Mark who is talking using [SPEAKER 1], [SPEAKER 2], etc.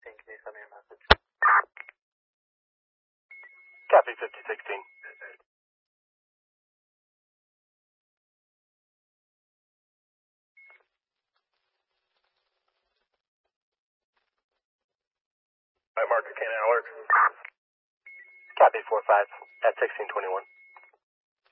[SPEAKER 1] Can you send me a message?
[SPEAKER 2] Copy 5016.
[SPEAKER 3] I mark a cannon alert.
[SPEAKER 2] Copy 45 at 1621.